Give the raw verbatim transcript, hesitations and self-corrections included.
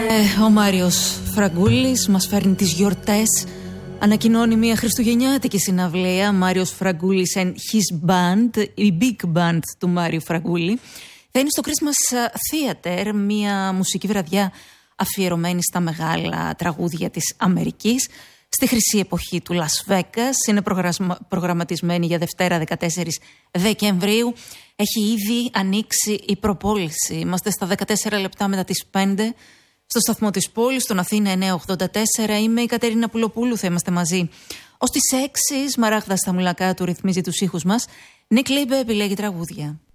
Ε, ο Μάριος Φραγκούλης μας φέρνει τις γιορτές. Ανακοινώνει μια χριστουγεννιάτικη συναυλία. Μάριος Φραγκούλης and his band, η big band του Μάριου Φραγκούλη. Θα είναι στο Christmas Theater, μια μουσική βραδιά αφιερωμένη στα μεγάλα τραγούδια της Αμερικής. Στη χρυσή εποχή του Λας Βέγκας. Είναι προγραμματισμένη για Δευτέρα δεκατέσσερις Δεκεμβρίου. Έχει ήδη ανοίξει η προπόληση. Είμαστε στα δεκατέσσερα λεπτά μετά τις πέντε. Στο σταθμό της πόλης, στον Αθήνα εννιακόσια ογδόντα τέσσερα. Είμαι η Κατερίνα Πουλοπούλου, θα είμαστε μαζί ως τις έξι. Σμαράγδα Σταμουλακάτου ρυθμίζει τους ήχους μας. Νικ Λίμπε επιλέγει τραγούδια.